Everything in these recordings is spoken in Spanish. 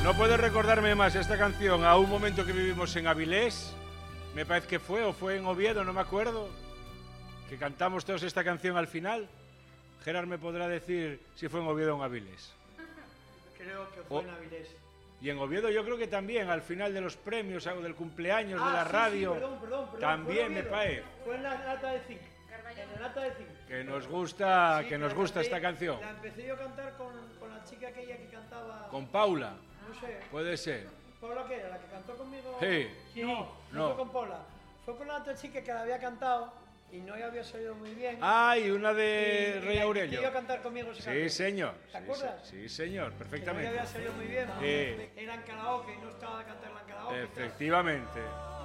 No puedo recordarme más esta canción a un momento que vivimos en Avilés. Me parece que fue, o fue en Oviedo, no me acuerdo. Que cantamos todos esta canción al final. Gerard me podrá decir si fue en Oviedo o en Avilés. Creo que fue en Avilés. Y en Oviedo yo creo que también, al final de los premios o del cumpleaños de la radio. Sí, perdón, también me parece. Fue en la lata de zinc. En la lata de zinc. Que nos gusta, Sí, que nos gusta esta canción. La empecé yo a cantar con la chica aquella que cantaba... Con Paula. No sé. Puede ser. ¿Paula qué era? ¿La que cantó conmigo? Sí. No No. fue con Paula. Fue con la otra chica que la había cantado y no había salido muy bien. Ah, y una de Rey Y Aurelio. iba a cantar conmigo esa Sí, canción. señor. ¿Te acuerdas? Sí, señor, Que no perfectamente. había salido muy bien. Sí. Era en karaoke y no estaba de cantarla en karaoke. Efectivamente.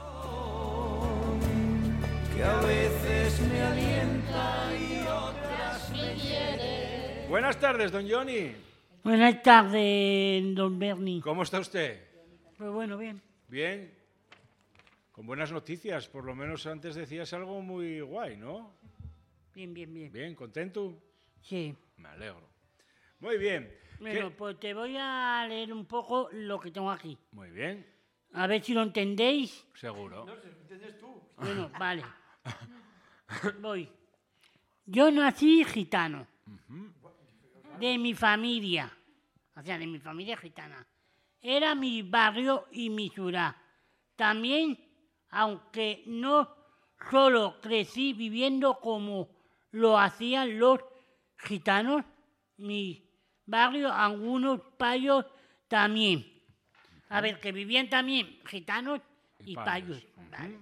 Que a veces me alienta y otras me hiere. Buenas tardes, don Johnny. Buenas tardes, don Bernie. ¿Cómo está usted? Pues bueno, bien. Bien. Con buenas noticias, por lo menos antes decías algo muy guay, ¿no? Bien. Bien, ¿contento? Sí. Me alegro. Muy bien. Bueno, ¿Qué? pues te voy a leer un poco lo que tengo aquí. Muy bien, A ver si lo entendéis. seguro. No sé, ¿entiendes tú? Bueno, vale. Voy. Yo nací gitano. De mi familia. O sea, de mi familia gitana. Era mi barrio y mi ciudad. También, aunque no solo crecí viviendo como lo hacían los gitanos, mi barrio, algunos payos también. A ver, que vivían también gitanos y payos. ¿Vale?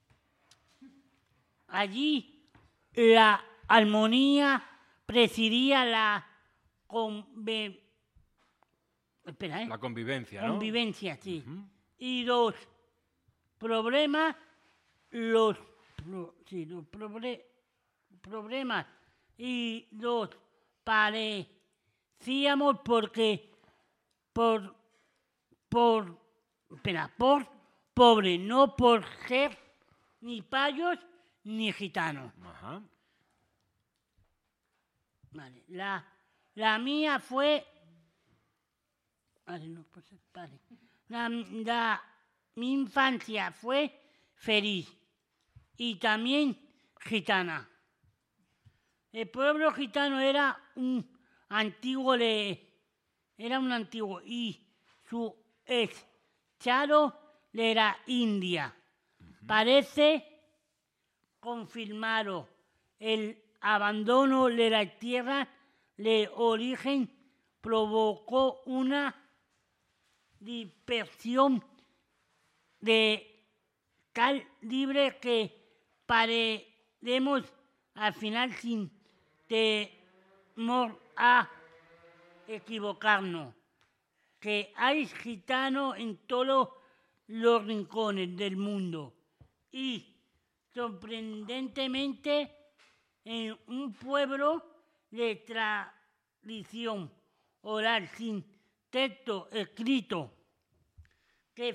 Allí la armonía presidía la La convivencia, ¿no? convivencia, sí. Y los problemas, problemas y los parecíamos porque por pobre, no por ser ni payos ni gitanos. Ajá. Vale. La mía fue... Vale, no, pues, vale. Mi infancia fue feliz y también gitana. El pueblo gitano era un antiguo y su estado era India. Parece confirmado el abandono de la tierra de origen provocó una dispersión de calibre que parecemos al final sin temor a equivocarnos, que hay gitanos en todos los rincones del mundo y sorprendentemente en un pueblo de tradición oral sin texto escrito que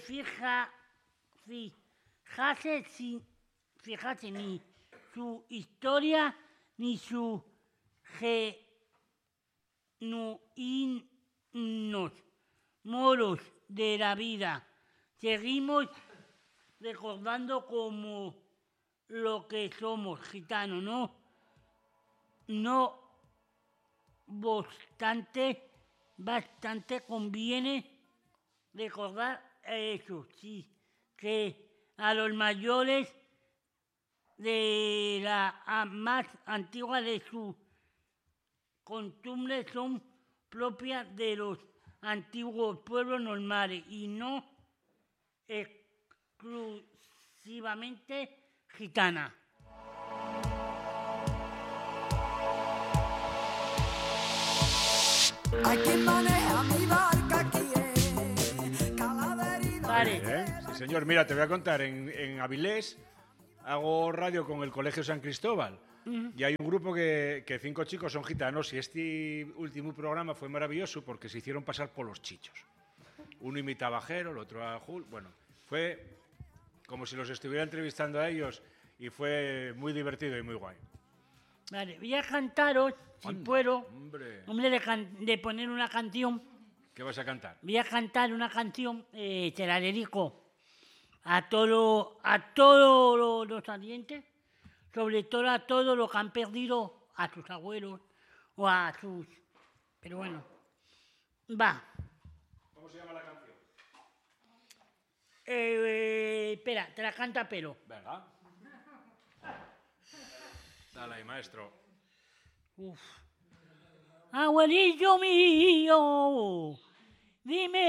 fijase ni su historia ni sus genuinos modos de la vida. Seguimos recordando como lo que somos gitanos, no bastante conviene recordar eso, sí, que a los mayores de la más antigua de sus costumbres son propias de los antiguos pueblos normales y no exclusivamente gitana. Hay quien maneja mi barca quiere calaverita. Vale. Sí, señor. Mira, te voy a contar. En Avilés hago radio con el Colegio San Cristóbal. Y hay un grupo que 5 chicos son gitanos y este último programa fue maravilloso porque se hicieron pasar por los chichos. Uno imitaba a Jero, el otro a Jul. Bueno, fue como si los estuviera entrevistando a ellos y fue muy divertido y muy guay. Vale, voy a cantaros, si puedo, Hombre. de poner una canción ¿Qué vas a cantar? Voy a cantar una canción, te la dedico a todos los oyentes, sobre todo a todos los que han perdido a sus abuelos o a sus... Pero bueno, va. ¿Cómo se llama la canción? Espera, te la canta a pelo. Venga. Dale ahí, maestro. Abuelillo mío, dime